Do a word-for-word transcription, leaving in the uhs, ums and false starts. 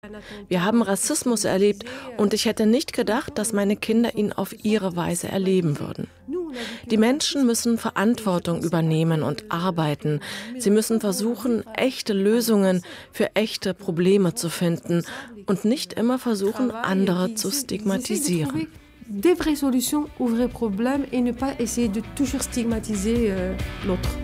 Wir haben Rassismus erlebt und ich hätte nicht gedacht, dass meine Kinder ihn auf ihre Weise erleben würden. Die Menschen müssen Verantwortung übernehmen und arbeiten. Sie müssen versuchen, echte Lösungen für echte Probleme zu finden und nicht immer versuchen, andere zu stigmatisieren. Des vraies solutions aux vrais problèmes et ne pas essayer de toujours stigmatiser l'autre.